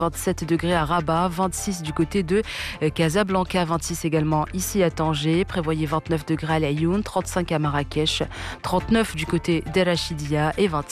27 degrés à Rabat, 26 du côté de Casablanca, 26 également ici à Tanger. Prévoyez 29 degrés à Laayoune, 35 à Marrakech, 39 du côté d'El Rachidia et 20